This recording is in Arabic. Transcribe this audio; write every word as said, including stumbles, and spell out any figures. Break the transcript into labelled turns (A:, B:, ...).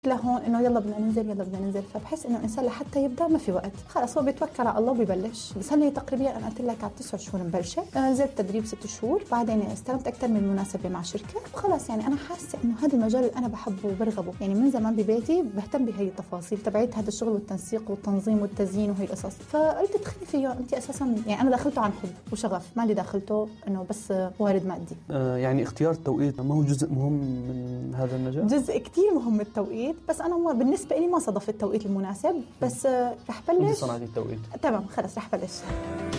A: لهون انه يلا بدنا ننزل يلا بدنا ننزل، فبحس انه الانسان لحتى يبدا ما في وقت، خلص هو بيتوكل على الله وبيبلش. بس هلا تقريبا انا قلت لك على تسع شهور مبلشه، انا نزلت تدريب ست شهور، بعدين استلمت اكثر من مناسبه مع شركه، وخلص يعني انا حاسه انه هذا المجال اللي انا بحبه وبرغبه، يعني من زمان ببيتي بهتم بهي التفاصيل تبعت هذا الشغل والتنسيق والتنظيم والتزيين وهي القصص، فقلت ادخلي فيه انت اساسا. يعني انا دخلته عن حب وشغف، ما اللي دخلته انه بس وارد مادي.
B: آه يعني اختيار التوقيت ما هو جزء مهم من هذا المجال؟
A: جزء كتير مهم التوقيت، بس انا بالنسبه لي ما صادف التوقيت المناسب، بس رح بلش.
B: صنعتي التوقيت
A: تمام خلص رح بلش.